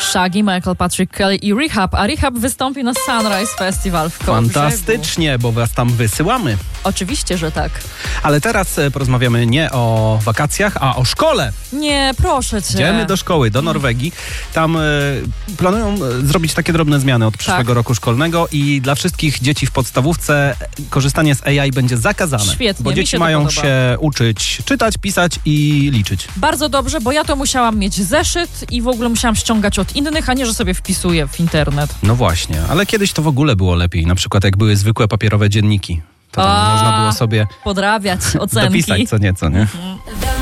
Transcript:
Shaggy, Michael Patrick Kelly i Rehab, a Rehab wystąpi na Sunrise Festival w Kołobrzegu. Fantastycznie, bo was tam wysyłamy. Oczywiście, że tak. Ale teraz porozmawiamy nie o wakacjach, a o szkole. Nie, proszę cię. Idziemy do szkoły, do Norwegii. Tam planują zrobić takie drobne zmiany od przyszłego roku szkolnego i dla wszystkich dzieci w podstawówce korzystanie z AI będzie zakazane. Świetnie, bo mi dzieci się to mają podoba. się uczyć czytać, pisać i liczyć. Bardzo dobrze, bo ja to musiałam mieć zeszyt i w ogóle musiałam ściągać od innych, a nie, że sobie wpisuję w internet. No właśnie, ale kiedyś to w ogóle było lepiej. Na przykład jak były zwykłe papierowe dzienniki. To tam można było sobie podrabiać ocenki. dopisać co nieco, nie?